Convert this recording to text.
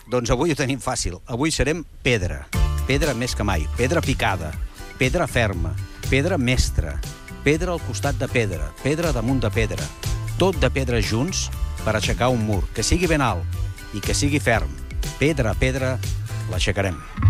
Doncs avui ho tenim fàcil. Avui serem pedra. Pedra més que mai. Pedra picada. Pedra ferma. Pedra mestra. Pedra al costat de pedra. Pedra damunt de pedra. Tot de pedra junts per aixecar un mur. Que sigui ben alt i que sigui ferm. Pedra a pedra l'aixecarem.